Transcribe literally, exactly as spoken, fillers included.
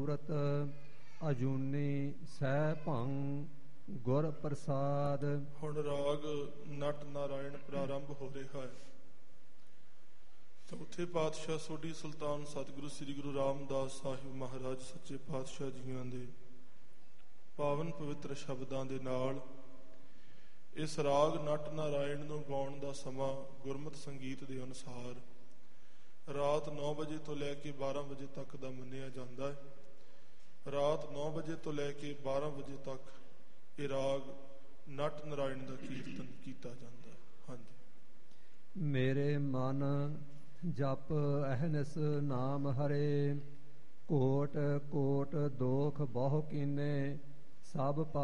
ਸੁਰਤ ਅਜੂਨੀ ਸਹਿ ਭੰਗ ਗੁਰ ਪ੍ਰਸਾਦ। ਹੁਣ ਰਾਗ ਨਟ ਨਾਰਾਇਣ ਪ੍ਰਾਰੰਭ ਹੋ ਰਿਹਾ ਹੈ। ਚੌਥੇ ਪਾਤਸ਼ਾਹ ਸੋਢੀ ਸੁਲਤਾਨ ਸਤਿਗੁਰੂ ਸ੍ਰੀ ਗੁਰੂ ਰਾਮਦਾਸ ਸਾਹਿਬ ਮਹਾਰਾਜ ਸੱਚੇ ਪਾਤਸ਼ਾਹ ਜੀਆਂ ਦੇ ਪਾਵਨ ਪਵਿੱਤਰ ਸ਼ਬਦਾਂ ਦੇ ਨਾਲ ਇਸ ਰਾਗ ਨਟ ਨਾਰਾਇਣ ਨੂੰ ਗਾਉਣ ਦਾ ਸਮਾਂ ਗੁਰਮਤਿ ਸੰਗੀਤ ਦੇ ਅਨੁਸਾਰ ਰਾਤ ਨੌ ਵਜੇ ਤੋਂ ਲੈ ਕੇ ਬਾਰਾਂ ਵਜੇ ਤੱਕ ਦਾ ਮੰਨਿਆ ਜਾਂਦਾ ਹੈ। ਰਾਤ ਨੌ ਵਜੇ ਤੋਂ ਲੈ ਕੇ ਬਾਰਾਂ ਵਜੇ ਤੱਕ ਇਹ ਰਾਗ ਨਟ ਨਾਰਾਇਣ ਦਾ ਕੀਰਤਨ ਕੀਤਾ ਜਾਂਦਾ ਹੈ। ਹਾਂਜੀ। ਮੇਰੇ ਮਨ ਜਪ ਅਹਨਿਸ ਨਾਮ ਹਰੇ, ਕੋਟ ਕੋਟ ਦੋਖ ਬਹੁ ਕੀਨੇ, ਸਭ